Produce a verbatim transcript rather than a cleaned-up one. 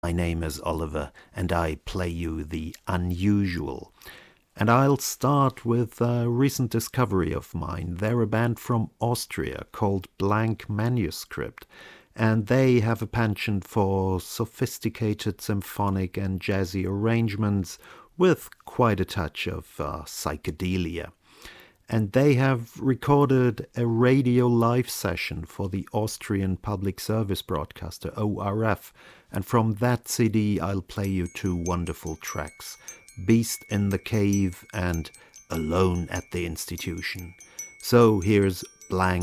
My name is Oliver, and I play you the unusual. And I'll start with a recent discovery of mine. They're a band from Austria called Blank Manuscript, and they have a penchant for sophisticated symphonic and jazzy arrangements with quite a touch of uh, psychedelia. And they have recorded a radio live session for the Austrian public service broadcaster O R F. And from that C D, I'll play you two wonderful tracks, Beast in the Cave and Alone at the Institution. So here's Blank